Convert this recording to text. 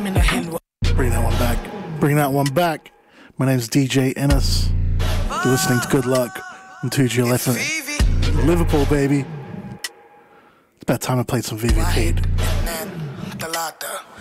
Bring that one back. Bring that one back. My name's DJ Ennis. You're listening to Good Luck on 2GLF. Liverpool, baby. It's about time I played some VVP.